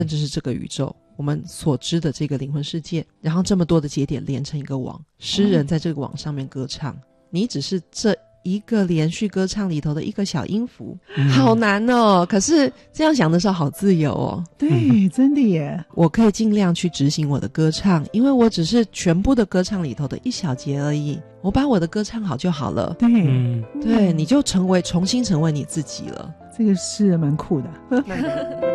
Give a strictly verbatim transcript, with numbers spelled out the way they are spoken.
甚至是这个宇宙我们所知的这个灵魂世界，然后这么多的节点连成一个网，诗人在这个网上面歌唱，你只是这一个连续歌唱里头的一个小音符、嗯、好难哦。可是这样想的时候好自由哦。 对，真的耶。 我可以尽量去执行我的歌唱，因为我只是全部的歌唱里头的一小节而已，我把我的歌唱好就好了。 对、 嗯、 对，你就成为重新成为你自己了。 这个是蛮酷的